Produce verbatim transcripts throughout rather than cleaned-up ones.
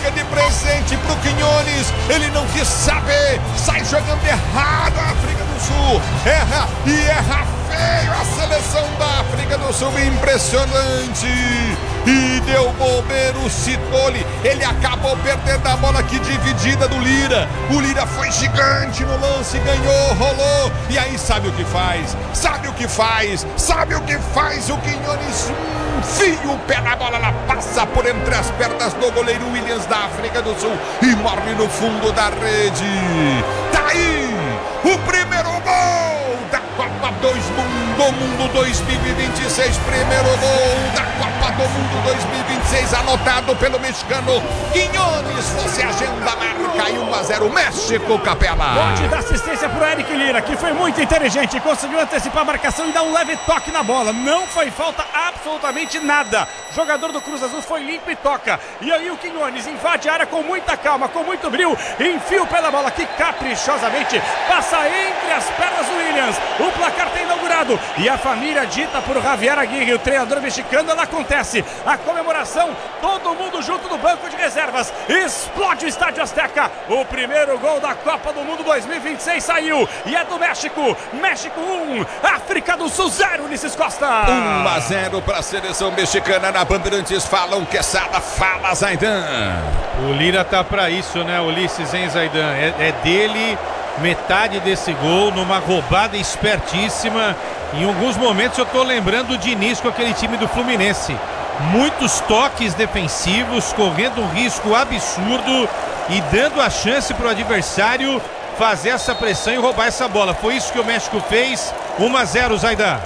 chega de presente pro Quinones, ele não quis saber, sai jogando errado a África do Sul, erra e erra feio a seleção da África do Sul, impressionante, e deu bobeira o Citoli, ele acabou perdendo a bola aqui dividida do Lira, o Lira foi gigante no lance, ganhou, rolou, e aí sabe o que faz, sabe o que faz, sabe o que faz o Quinones, enfia o pé na bola, ela passa por entre as pernas do goleiro Williams da África do Sul e morre no fundo da rede. Tá aí o primeiro gol da Copa dois Mundo, Mundo dois mil e vinte e seis, primeiro gol da Copa do Mundo dois mil e vinte e seis, anotado pelo mexicano Quinones. Você agenda a marca e um a zero México, Capela. Pode dar assistência pro Eric Lira, que foi muito inteligente, conseguiu antecipar a marcação e dar um leve toque na bola. Não foi falta absolutamente nada. Jogador do Cruz Azul foi limpo e toca. E aí o Quinones invade a área com muita calma, com muito brilho, enfia o pé na bola que caprichosamente passa entre as pernas do Williams. O placar está inaugurado e a família dita por Javier Aguirre, o treinador mexicano, ela acontece. A comemoração, todo mundo junto no banco de reservas. Explode o Estádio Azteca. O primeiro gol da Copa do Mundo dois mil e vinte e seis saiu e é do México. México um, África do Sul zero, Ulisses Costa. um a zero para a seleção mexicana. Na Bandeirantes falam que Quesada, fala Zaidan. O Lira tá para isso, né, Ulisses, hein, Zaidan? É, é dele metade desse gol numa roubada espertíssima. Em alguns momentos eu tô lembrando o Diniz com aquele time do Fluminense. Muitos toques defensivos, correndo um risco absurdo e dando a chance pro adversário fazer essa pressão e roubar essa bola. Foi isso que o México fez. um a zero, Zaidan.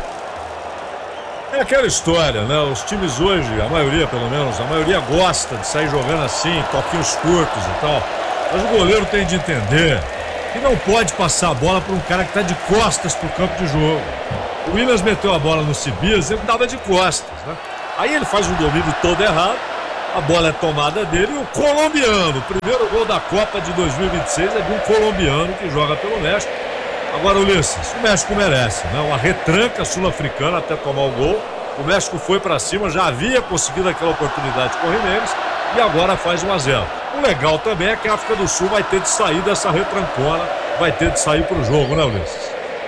É aquela história, né? Os times hoje, a maioria pelo menos, a maioria gosta de sair jogando assim, toquinhos curtos e tal. Mas o goleiro tem de entender que não pode passar a bola para um cara que está de costas pro campo de jogo. O Williams meteu a bola no Cibias, ele estava de costas, né? Aí ele faz um domínio todo errado, a bola é tomada dele e o colombiano, o primeiro gol da Copa de dois mil e vinte e seis é de um colombiano que joga pelo México. Agora, Ulisses, o México merece, né? Uma retranca sul-africana até tomar o gol. O México foi para cima, já havia conseguido aquela oportunidade com o Jimenez e agora faz um a zero. O legal também é que a África do Sul vai ter de sair dessa retrancona, vai ter de sair para o jogo, né, Ulisses?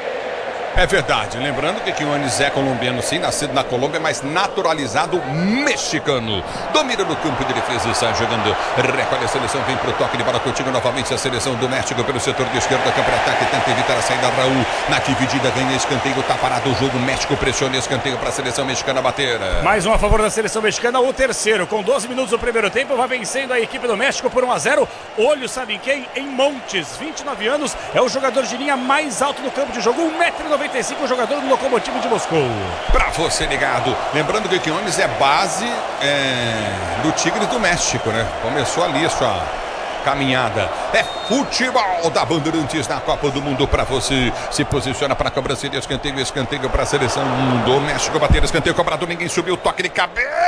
É verdade, lembrando que Quinones é colombiano sim, nascido na Colômbia, mas naturalizado mexicano. Domina no campo de defesa, sai jogando, recolhe a seleção, vem pro toque de bola contigo novamente a seleção do México pelo setor de esquerda, campo de ataque, tenta evitar a saída, Raul, na dividida, ganha escanteio, tá parado o jogo, México pressiona escanteio para a seleção mexicana bater. Mais um a favor da seleção mexicana, o terceiro, com doze minutos do primeiro tempo, vai vencendo a equipe do México por um a zero. Olho, sabe em quem? Em Montes, vinte e nove anos, é o jogador de linha mais alto do campo de jogo, um metro e noventa e cinco, o jogador do Lokomotiv de Moscou. Pra você ligado, lembrando que o Quinones é base é, do Tigres do México, né? Começou ali a sua caminhada. É futebol da Bandeirantes na Copa do Mundo pra você. Se posiciona para a cobrança de escanteio, escanteio para a seleção do México bater, escanteio cobrado, ninguém subiu, toque de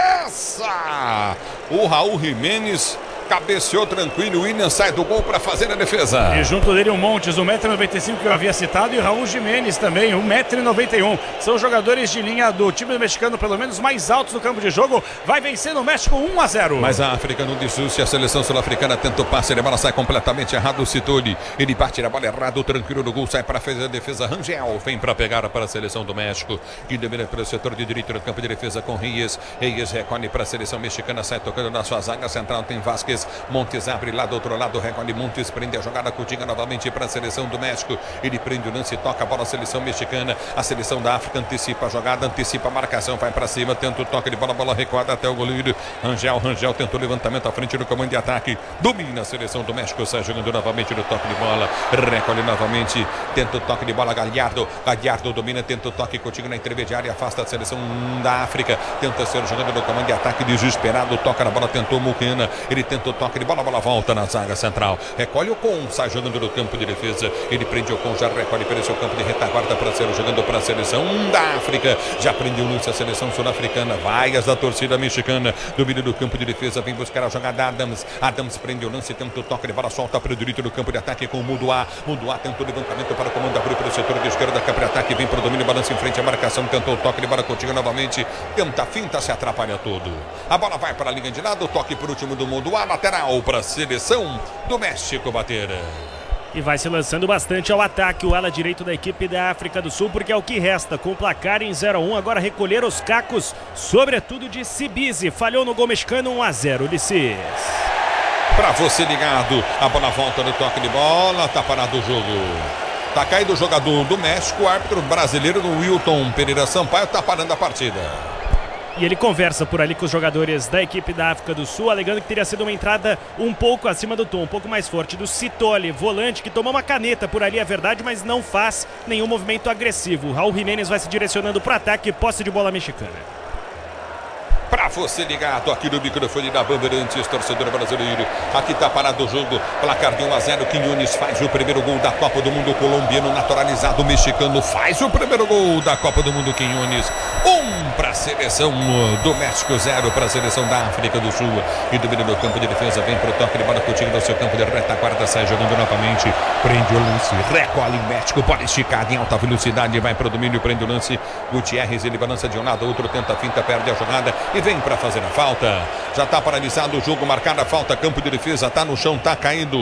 cabeça. O Raul Jimenez cabeceou tranquilo, o William sai do gol para fazer a defesa. E junto dele o Montes, um metro e noventa e cinco que eu havia citado, e Raul Jimenez também, um metro e noventa e um. São jogadores de linha do time mexicano, pelo menos mais altos do campo de jogo. Vai vencendo o México um a zero. Mas a África não desiste, a seleção sul-africana tenta o passe, a bola sai completamente errado, o Citoli, ele bate a bola errado, tranquilo no gol, sai para fazer a defesa, Rangel vem para pegar para a seleção do México, que domina pelo setor de direito do campo de defesa com Reyes, Reyes recolhe para a seleção mexicana, sai tocando na sua zaga central, tem Vasquez, Montes abre lá do outro lado, recolhe Montes, prende a jogada, Coutinho novamente para a seleção do México, ele prende o lance, toca a bola, a seleção mexicana, a seleção da África antecipa a jogada, antecipa a marcação, vai para cima, tenta o toque de bola, bola recuada até o goleiro, Rangel, Rangel tentou levantamento à frente do comando de ataque, domina a seleção do México, sai jogando novamente no toque de bola, recolhe novamente, tenta o toque de bola, Galhardo, Galhardo domina, tenta o toque, Coutinho na intermediária, afasta a seleção da África, tenta ser jogando no comando de ataque, desesperado, toca na bola, tentou Muquena, ele tenta o toque de bola, a bola volta na zaga central, recolhe o Ocon, sai jogando no campo de defesa, ele prende o Ocon, já recolhe pelo seu campo de retaguarda para ser jogando para a seleção da África, já prendeu o lance a seleção sul-africana, vaias da torcida mexicana, domínio do campo de defesa, vem buscar a jogada Adams, Adams prende o lance, tenta o toque de bola, solta para o direito do campo de ataque com o Muduá, Muduá tenta o levantamento para o comando, abriu para o setor de esquerda, campo de ataque, vem para o domínio, balança em frente à marcação, tentou o toque de bola, Coutinho novamente, tenta a finta, se atrapalha tudo, a bola vai para a linha de lado, toque por último do Muduá, lateral para a seleção do México bater. E vai se lançando bastante ao ataque o ala direito da equipe da África do Sul, porque é o que resta. Com o placar em zero a um, agora recolher os cacos, sobretudo de Sibizi. Falhou no gol mexicano, um a zero, Ulisses. Para você ligado, a bola volta no toque de bola, tá parado o jogo. Tá caído o jogador do México, o árbitro brasileiro do Wilton Pereira Sampaio tá parando a partida. E ele conversa por ali com os jogadores da equipe da África do Sul, alegando que teria sido uma entrada um pouco acima do tom, um pouco mais forte do Sithole, volante, que tomou uma caneta por ali, é verdade, mas não faz nenhum movimento agressivo. Raul Jiménez vai se direcionando para o ataque, posse de bola mexicana. Pra você ligado aqui no microfone da Bandeirantes, torcedor brasileiro. Aqui tá parado o jogo, placar de um a zero. Quinones faz o primeiro gol da Copa do Mundo. Colombiano naturalizado mexicano faz o primeiro gol da Copa do Mundo. Quinones, um para a seleção do México, zero para a seleção da África do Sul. E domina no campo de defesa, vem pro toque de bola, Coutinho no seu campo de retaguarda, sai jogando novamente, prende o lance, recolhe o México, bola esticada em alta velocidade, vai pro domínio, prende o lance. Gutierrez, ele balança de um lado, outro tenta a finta, perde a jogada e vem para fazer a falta. Já está paralisado o jogo, marcada a falta, campo de defesa, tá no chão, tá caído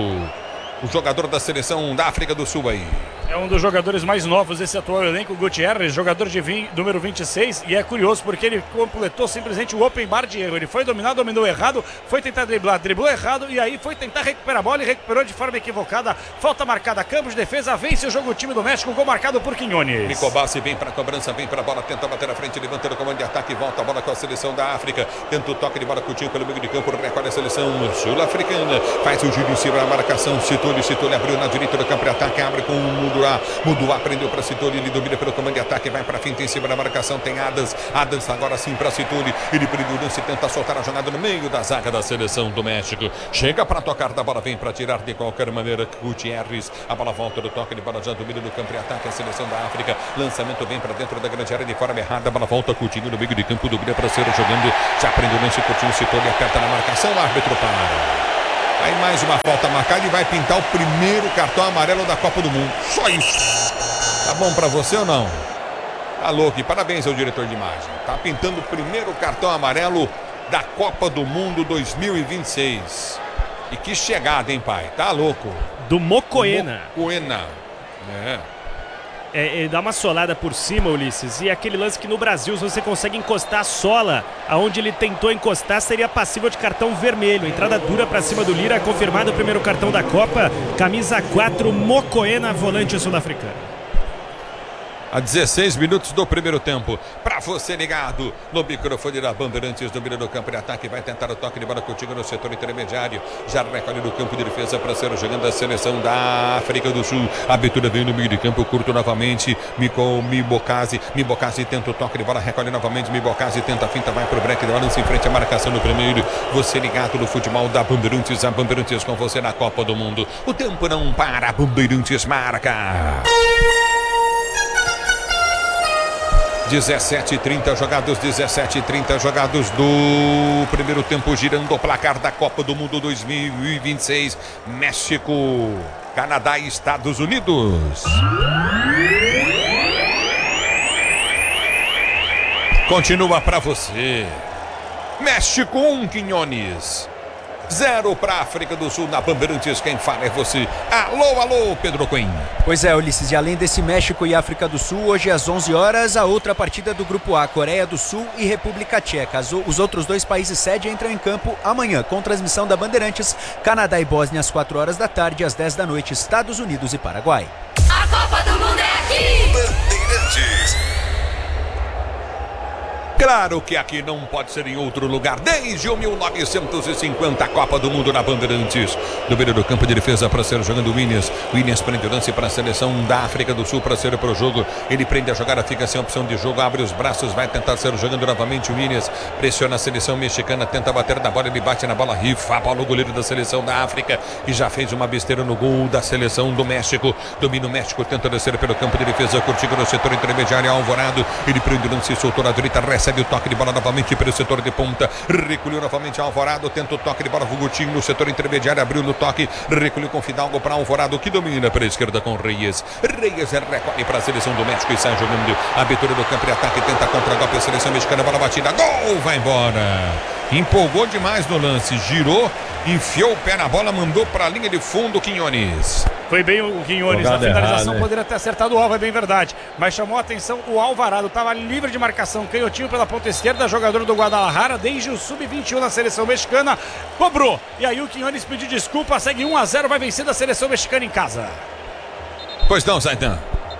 o jogador da seleção da África do Sul aí. É um dos jogadores mais novos desse atual elenco, Gutierrez, jogador de vinte, número vinte e seis, e é curioso porque ele completou simplesmente o open bar de erro. Ele foi dominar, dominou errado, foi tentar driblar, driblou errado, e aí foi tentar recuperar a bola e recuperou de forma equivocada. Falta marcada, campo de defesa, vence o jogo o time do México, gol marcado por Quinones. Nicobassi vem para a cobrança, vem para a bola, tenta bater na frente, levanta no comando de ataque, volta a bola com a seleção da África, tenta o toque de bola, Coutinho pelo meio de campo, recolhe a seleção sul-africana, faz o giro em cima da marcação, Sithole, Sithole abriu na direita do campo de ataque, abre com o Muduá, Muduá prendeu para Sithole, ele domina pelo comando de ataque, vai para a finta em cima da marcação, tem Adams, Adams agora sim para Sithole, ele prendeu o lance, tenta soltar a jogada no meio da zaga da seleção do México, chega para tocar da bola, vem para tirar de qualquer maneira, Gutierrez, a bola volta do toque de bola, já domina no campo de ataque, a seleção da África, lançamento vem para dentro da grande área de forma errada, a bola volta, Coutinho no meio de campo, domina para ser jogando, já prendeu o lance, Coutinho, Sithole aperta na marcação, o árbitro para. Aí mais uma falta marcada e vai pintar o primeiro cartão amarelo da Copa do Mundo. Só isso. Tá bom pra você ou não? Tá louco. E parabéns ao diretor de imagem. Tá pintando o primeiro cartão amarelo da Copa do Mundo dois mil e vinte e seis. E que chegada, hein, pai? Tá louco. Do Mocoena. Mocoena. É. É, ele dá uma solada por cima, Ulisses, e aquele lance que no Brasil, se você consegue encostar a sola aonde ele tentou encostar, seria passível de cartão vermelho. Entrada dura para cima do Lira, confirmado o primeiro cartão da Copa, camisa quatro, Mocoena, volante sul-africano. A dezesseis minutos do primeiro tempo. Para você ligado no microfone da Bandeirantes, domina no campo de ataque, vai tentar o toque de bola contigo no setor intermediário. Já recolhe no campo de defesa para ser jogando a seleção da África do Sul. A abertura vem no meio de campo, curto novamente. Mico, Mibokasi, Mibokasi tenta o toque de bola, recolhe novamente. Mibokasi tenta a finta, vai pro break, lança em frente à marcação no primeiro. Você ligado no futebol da Bandeirantes, a Bandeirantes com você na Copa do Mundo. O tempo não para, Bandeirantes marca. dezessete e trinta jogados, dezessete e trinta jogados do primeiro tempo, girando o placar da Copa do Mundo dois mil e vinte e seis. México, Canadá e Estados Unidos. Continua para você. México um, Quinones. Zero para a África do Sul na Bandeirantes, quem fala é você. Alô, alô, Pedro Coelho. Pois é, Ulisses, e além desse México e África do Sul, hoje às onze horas, a outra partida do Grupo A, Coreia do Sul e República Tcheca. Os outros dois países sede entram em campo amanhã, com transmissão da Bandeirantes, Canadá e Bósnia às quatro horas da tarde, às dez da noite, Estados Unidos e Paraguai. A Copa do Mundo é aqui! Bandeirantes. Claro que aqui não pode ser em outro lugar. Desde o mil novecentos e cinquenta, a Copa do Mundo na Bandeirantes. No meio do campo de defesa para ser jogando o Williams. Williams prende o lance para a seleção da África do Sul para ser para o jogo. Ele prende a jogada, fica sem opção de jogo, abre os braços, vai tentar ser jogando novamente o Williams. Pressiona a seleção mexicana, tenta bater na bola, ele bate na bola, rifa a bola o goleiro da seleção da África e já fez uma besteira no gol da seleção do México. Domina o México, tenta descer pelo campo de defesa, curtindo no setor intermediário, Alvorado. Ele prende o lance, soltou na direita, recebe o toque de bola novamente pelo setor de ponta, recolheu novamente Alvorado, tenta o toque de bola, Vugutinho no setor intermediário, abriu no toque, recolheu com Fidalgo para Alvorado, que domina pela esquerda com Reyes. Reyes recolhe para a seleção do México e sai jogando. Abertura do campo de ataque, tenta contra-golpe a seleção mexicana, bola batida, gol, vai embora. Empolgou demais no lance, girou, enfiou o pé na bola, mandou para a linha de fundo o Quinones. Foi bem o Quinones, a Jogada finalização errada, poderia ter acertado o alvo, é bem verdade. Mas chamou a atenção o Alvarado, estava livre de marcação, canhotinho pela ponta esquerda, jogador do Guadalajara, desde o sub vinte e um na seleção mexicana, cobrou. E aí o Quinones pediu desculpa, segue um a zero, vai vencendo a seleção mexicana em casa. Pois não, Zaidan.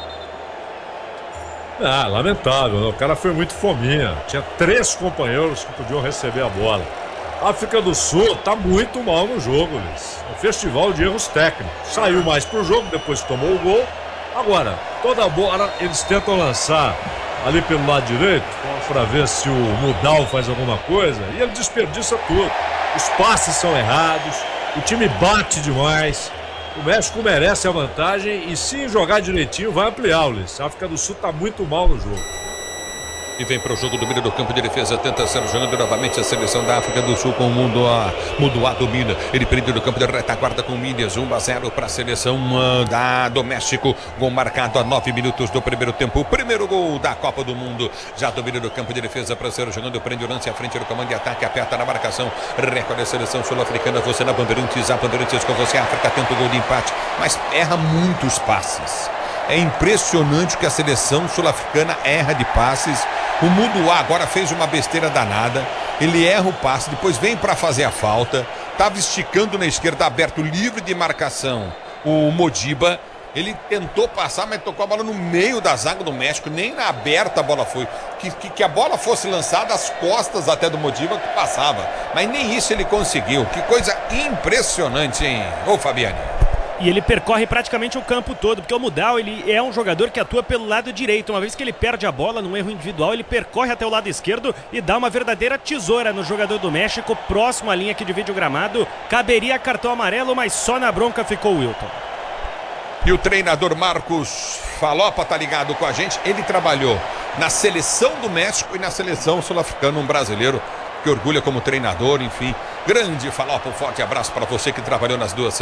Ah, lamentável, né? O cara foi muito fominha. Tinha três companheiros que podiam receber a bola. A África do Sul tá muito mal no jogo, Luiz. Um festival de erros técnicos. Saiu mais pro jogo, depois tomou o gol. Agora, toda a bola eles tentam lançar ali pelo lado direito para ver se o Mudal faz alguma coisa e ele desperdiça tudo. Os passes são errados, o time bate demais. O México merece a vantagem e se jogar direitinho vai ampliar, Luiz. A África do Sul tá muito mal no jogo. E vem para o jogo do meio do campo de defesa, tenta ser jogando novamente a seleção da África do Sul com o Mundoá. Mundoá domina, ele prende no campo de retaguarda com Mídias, um a zero para a seleção da do México. Gol marcado a nove minutos do primeiro tempo, o primeiro gol da Copa do Mundo. Já domina no campo de defesa para ser jogando, prende o lance à frente do comando de ataque, aperta na marcação, recorde a seleção sul-africana, você na Bandeirantes, a Bandeirantes com você, a África tenta o gol de empate, mas erra muitos passes. É impressionante que a seleção sul-africana erra de passes. O Mundoá agora fez uma besteira danada. Ele erra o passe, depois vem para fazer a falta. Estava esticando na esquerda, aberto, livre de marcação. O Modiba, ele tentou passar, mas tocou a bola no meio da zaga do México. Nem na aberta a bola foi. Que, que, que a bola fosse lançada às costas até do Modiba, que passava. Mas nem isso ele conseguiu. Que coisa impressionante, hein? Ô, Fabiane. E ele percorre praticamente o campo todo, porque o Mudal, ele é um jogador que atua pelo lado direito. Uma vez que ele perde a bola num erro individual, ele percorre até o lado esquerdo e dá uma verdadeira tesoura no jogador do México, próximo à linha que divide o gramado. Caberia cartão amarelo, mas só na bronca ficou o Wilton. E o treinador Marcos Falopa tá ligado com a gente. Ele trabalhou na seleção do México e na seleção sul-africana, um brasileiro que orgulha como treinador, enfim. Grande Falopa, um forte abraço para você que trabalhou nas duas